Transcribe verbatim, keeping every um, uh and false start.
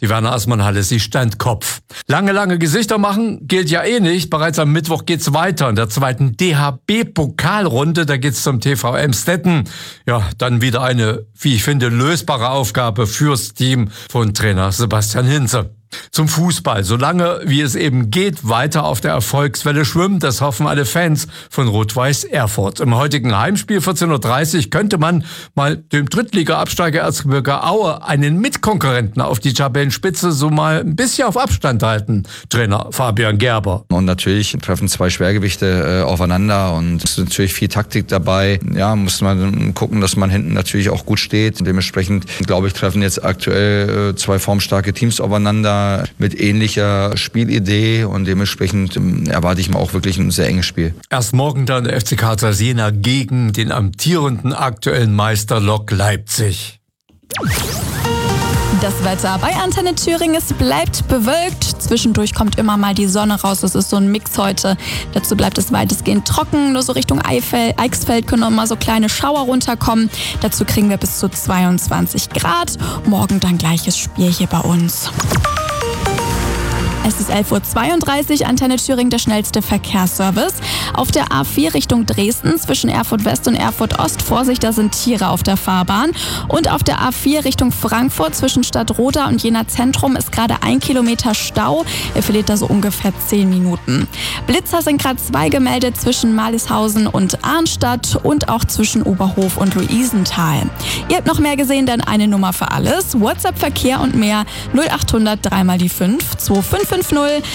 Die Werner-Assmann-Halle, sie stand Kopf. Lange, lange Gesichter machen gilt ja eh nicht. Bereits am Mittwoch geht's weiter in der zweiten D H B-Pokalrunde. Da geht's zum T V Emstetten. Ja, dann wieder eine, wie ich finde, lösbare Aufgabe fürs Team von Trainer Sebastian Hinze. Zum Fußball. Solange, wie es eben geht, weiter auf der Erfolgswelle schwimmen, das hoffen alle Fans von Rot-Weiß Erfurt. Im heutigen Heimspiel vierzehn Uhr dreißig könnte man mal dem Drittliga-Absteiger Erzgebirge Aue einen Mitkonkurrenten auf die Tabellenspitze so mal ein bisschen auf Abstand halten. Trainer Fabian Gerber. Und natürlich treffen zwei Schwergewichte äh, aufeinander und es ist natürlich viel Taktik dabei. Ja, muss man gucken, dass man hinten natürlich auch gut steht. Dementsprechend, glaube ich, treffen jetzt aktuell äh, zwei formstarke Teams aufeinander mit ähnlicher Spielidee und dementsprechend erwarte ich mir auch wirklich ein sehr enges Spiel. Erst morgen dann der F C Karl Jena gegen den amtierenden aktuellen Meister Lok Leipzig. Das Wetter bei Antenne Thüringen, es bleibt bewölkt. Zwischendurch kommt immer mal die Sonne raus. Es ist so ein Mix heute. Dazu bleibt es weitestgehend trocken. Nur so Richtung Eifel, Eichsfeld können noch mal so kleine Schauer runterkommen. Dazu kriegen wir bis zu zweiundzwanzig Grad. Morgen dann gleiches Spiel hier bei uns. Es ist elf Uhr zweiunddreißig, Antenne Thüringen, der schnellste Verkehrsservice. Auf der A vier Richtung Dresden zwischen Erfurt West und Erfurt Ost, Vorsicht, da sind Tiere auf der Fahrbahn. Und auf der A vier Richtung Frankfurt zwischen Stadtroda und Jena Zentrum ist gerade ein Kilometer Stau. Er verliert da so ungefähr zehn Minuten. Blitzer sind gerade zwei gemeldet zwischen Malishausen und Arnstadt und auch zwischen Oberhof und Luisenthal. Ihr habt noch mehr gesehen, dann eine Nummer für alles. WhatsApp, Verkehr und mehr null acht hundert drei mal die fünf zwei fünf fünf null.